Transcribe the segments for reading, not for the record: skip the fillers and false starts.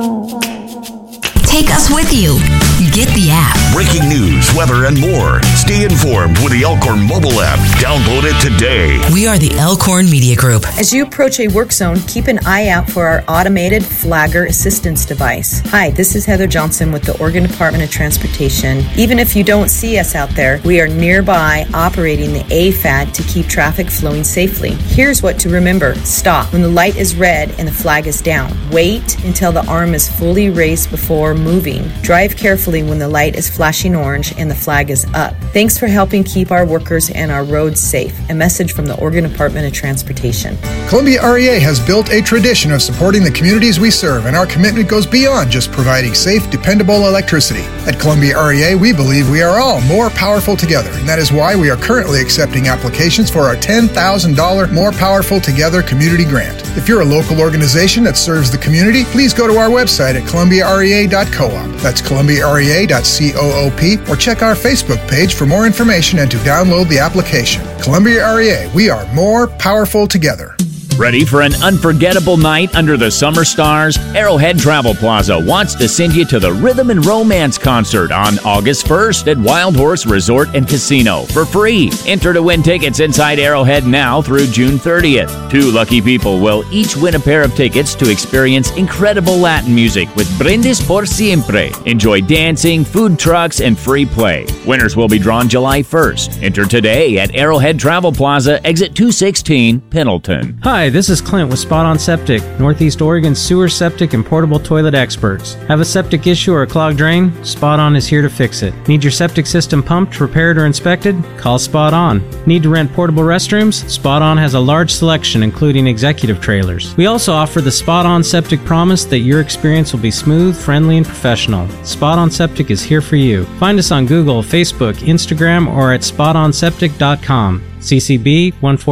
Take us with you. Get the app. Breaking news, weather, and more. Stay informed with the Elkhorn mobile app. Download it today. We are the Elkhorn Media Group. As you approach a work zone, keep an eye out for our automated flagger assistance device. Hi, this is Heather Johnson with the Oregon Department of Transportation. Even if you don't see us out there, we are nearby operating the AFAD to keep traffic flowing safely. Here's what to remember. Stop when the light is red and the flag is down. Wait until the arm is fully raised before moving. Drive carefully when the light is flashing orange and the flag is up. Thanks for helping keep our workers and our roads safe. A message from the Oregon Department of Transportation. Columbia REA has built a tradition of supporting the communities we serve, and our commitment goes beyond just providing safe, dependable electricity. At Columbia REA, we believe we are all more powerful together, and that is why we are currently accepting applications for our $10,000 More Powerful Together Community Grant. If you're a local organization that serves the community, please go to our website at columbiarea.coop. That's columbiarea.coop, or check our Facebook page for more information and to download the application. Columbia REA, we are more powerful together. Ready for an unforgettable night under the summer stars? Arrowhead Travel Plaza wants to send you to the Rhythm and Romance concert on August 1st at Wild Horse Resort and Casino for free. Enter to win tickets inside Arrowhead now through June 30th. 2 lucky people will each win a pair of tickets to experience incredible Latin music with Brindis por Siempre. Enjoy dancing, food trucks, and free play. Winners will be drawn July 1st. Enter today at Arrowhead Travel Plaza, exit 216, Pendleton. Hi, this is Clint with Spot On Septic, Northeast Oregon's sewer, septic, and portable toilet experts. Have a septic issue or a clogged drain? Spot On is here to fix it. Need your septic system pumped, repaired, or inspected? Call Spot On. Need to rent portable restrooms? Spot On has a large selection, including executive trailers. We also offer the Spot On Septic promise that your experience will be smooth, friendly, and professional. Spot On Septic is here for you. Find us on Google, Facebook, Instagram, or at spotonseptic.com. CCB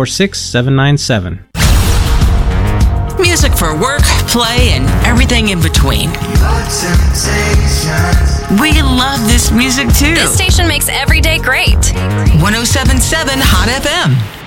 146797. Music for work, play, and everything in between. We love this music too. This station makes every day great. 107.7 Hot FM.